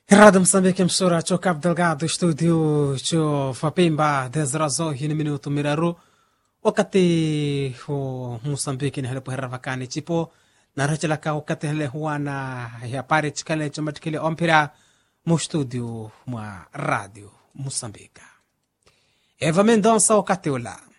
Rádio Moçambique, emissora cho Cabo Delgado, estúdio cho Fapimba, 10 horas e 1 minuto miraru. Wakati ho Moçambique ni halepo heravakani chipo, na rachela ka wakati hele huana ya pare chikale chomatikile ompira mu estúdio mwa Radio Moçambique. Eva Mendonça wakati ula.